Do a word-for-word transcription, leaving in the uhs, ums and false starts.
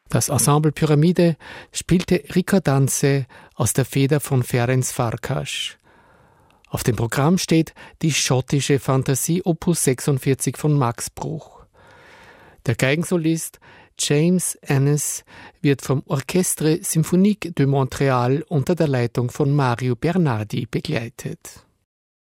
Das Ensemble Pyramide spielte Ricordanze aus der Feder von Ferenc Farkas. Auf dem Programm steht die schottische Fantasie Opus sechsundvierzig von Max Bruch. Der Geigensolist James Ennis wird vom Orchestre Symphonique de Montréal unter der Leitung von Mario Bernardi begleitet.